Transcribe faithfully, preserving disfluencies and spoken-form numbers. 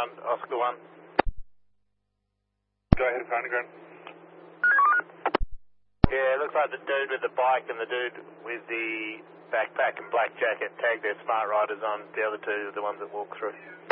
ground, Oscar one. Go ahead, find the ground. Yeah, it looks like the dude with the bike and the dude with the backpack and black jacket tagged their smart riders on. The other two are the ones that walk through.